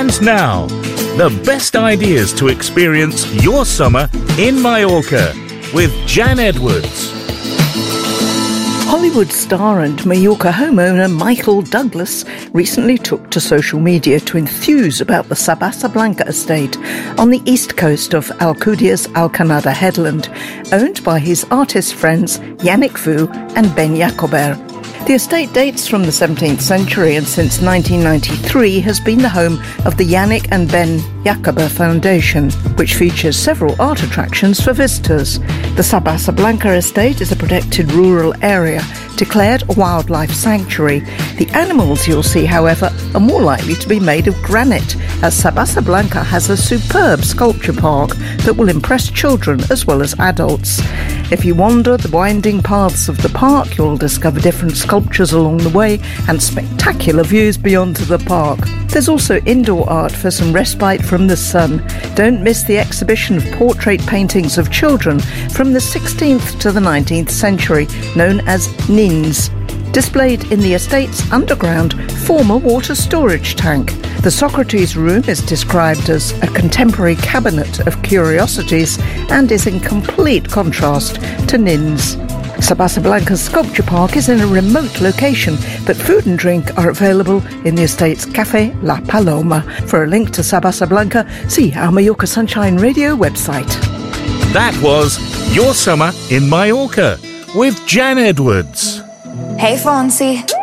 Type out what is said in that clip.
And now, the best ideas to experience your summer in Mallorca with Jan Edwards. Hollywood star and Mallorca homeowner Michael Douglas recently took to social media to enthuse about the Sabasa Blanca estate on the east coast of Alcúdia's Alcanada headland, owned by his artist friends Yannick Fu and Ben Jacober. The estate dates from the 17th century and since 1993 has been the home of the Yannick and Ben Jacober Foundation, which features several art attractions for visitors. The Sabasa Blanca estate is a protected rural area, declared a wildlife sanctuary. The animals you'll see, however, are more likely to be made of granite, as Sabasa Blanca has a superb sculpture park that will impress children as well as adults. If you wander the winding paths of the park, you'll discover different sculptures along the way and spectacular views beyond the park. There's also indoor art for some respite from the sun. Don't miss the exhibition of portrait paintings of children from the 16th to the 19th century, known as Nins, displayed in the estate's underground former water storage tank. The Socrates Room is described as a contemporary cabinet of curiosities and is in complete contrast to Nins. Sabasa Blanca's sculpture park is in a remote location, but food and drink are available in the estate's Café La Paloma. For a link to Sabasa Blanca, see our Mallorca Sunshine Radio website. That was Your Summer in Mallorca with Jan Edwards. Hey, Fonzie.